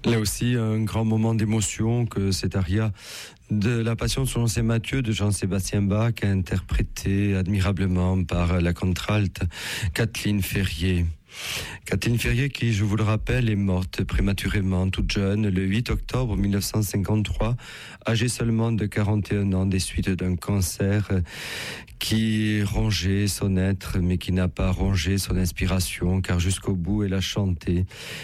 Là aussi, un grand moment d'émotion que cet aria de la Passion selon saint Matthieu de Jean-Sébastien Bach, interprété admirablement par la contralte Kathleen Ferrier. Kathleen Ferrier qui, je vous le rappelle, est morte prématurément, toute jeune, le 8 octobre 1953, âgée seulement de 41 ans, des suites d'un cancer qui rongeait son être, mais qui n'a pas rongé son inspiration, car jusqu'au bout, elle a chanté.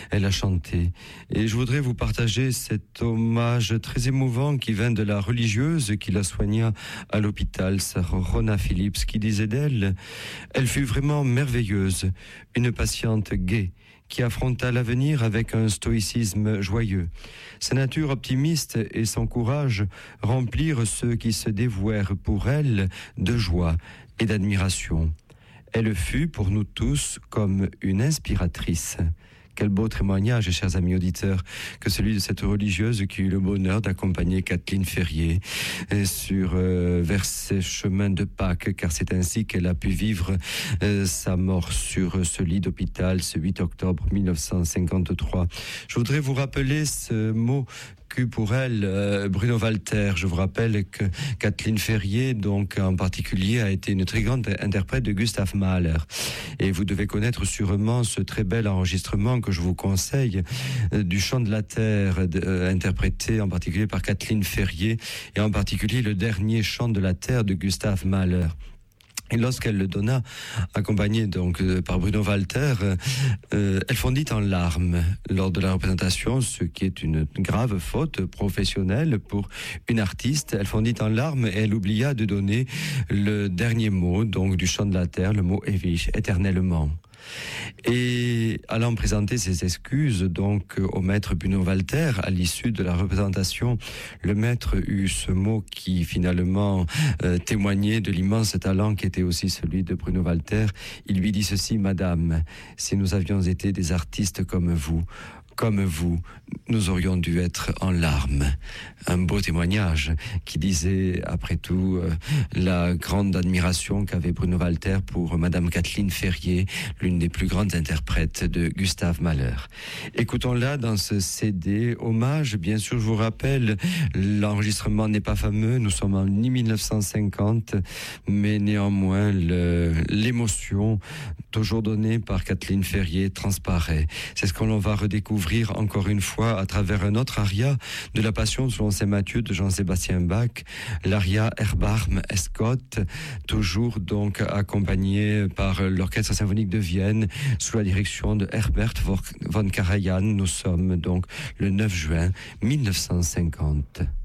Et je voudrais vous partager cet hommage très émouvant qui vient de la religieuse qui la soigna à l'hôpital, Sœur Rona Phillips, qui disait d'elle: elle fut vraiment merveilleuse, une patiente gaie, qui affronta l'avenir avec un stoïcisme joyeux. Sa nature optimiste et son courage remplirent ceux qui se dévouèrent pour elle de joie et d'admiration. Elle fut pour nous tous comme une inspiratrice. Quel beau témoignage, chers amis auditeurs, que celui de cette religieuse qui eut le bonheur d'accompagner Kathleen Ferrier vers ses chemins de Pâques, car c'est ainsi qu'elle a pu vivre sa mort sur ce lit d'hôpital ce 8 octobre 1953. Je voudrais vous rappeler ce mot pour elle, Bruno Walter. Je vous rappelle que Kathleen Ferrier, donc en particulier, a été une très grande interprète de Gustav Mahler. Et vous devez connaître sûrement ce très bel enregistrement que je vous conseille du Chant de la Terre, interprété en particulier par Kathleen Ferrier, et en particulier le dernier Chant de la Terre de Gustav Mahler. Et lorsqu'elle le donna, accompagnée donc par Bruno Walter, elle fondit en larmes lors de la représentation, ce qui est une grave faute professionnelle pour une artiste. Elle fondit en larmes et elle oublia de donner le dernier mot donc du Chant de la Terre, le mot ewig, éternellement. Et allant présenter ses excuses donc au maître Bruno Walter à l'issue de la représentation, le maître eut ce mot qui finalement témoignait de l'immense talent qui était aussi celui de Bruno Walter. Il lui dit ceci: Madame, si nous avions été des artistes comme vous, nous aurions dû être en larmes. Un beau témoignage qui disait, après tout, la grande admiration qu'avait Bruno Walter pour Madame Kathleen Ferrier, l'une des plus grandes interprètes de Gustav Mahler. Écoutons-la dans ce CD hommage. Bien sûr, je vous rappelle, l'enregistrement n'est pas fameux, nous sommes en 1950, mais néanmoins, l'émotion toujours donnée par Kathleen Ferrier transparaît. C'est ce qu'on va redécouvrir encore une fois à travers un autre aria de la Passion selon saint Matthieu de Jean-Sébastien Bach, l'aria Erbarm es Gott, toujours donc accompagné par l'Orchestre symphonique de Vienne sous la direction de Herbert von Karajan. Nous sommes donc le 9 juin 1950.